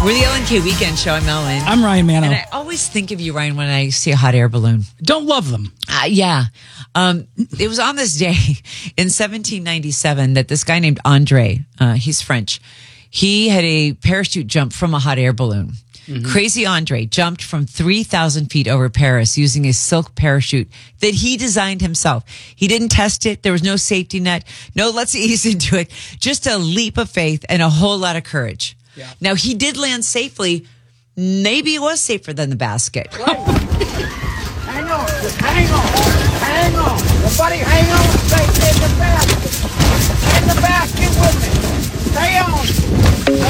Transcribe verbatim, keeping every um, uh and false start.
We're the L N K Weekend Show. I'm Ellen. I'm Ryan Mano. And I always think of you, Ryan, when I see a hot air balloon. Don't love them. Uh, yeah. Um, it was on this day in seventeen ninety-seven that this guy named Andre, uh, he's French, he had a parachute jump from a hot air balloon. Mm-hmm. Crazy Andre jumped from three thousand feet over Paris using a silk parachute that he designed himself. He didn't test it. There was no safety net. No, let's ease into it. Just a leap of faith and a whole lot of courage. Yeah. Now, he did land safely. Maybe it was safer than the basket. Hang on. Hang on. Hang on. Everybody hang on. Stay in the basket. In the basket with me. Stay on.